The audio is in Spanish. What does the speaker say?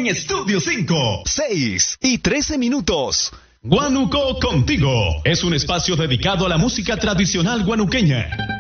en Estudio 5. 6:13. Guanuco Contigo es un espacio dedicado a la música tradicional guanuqueña.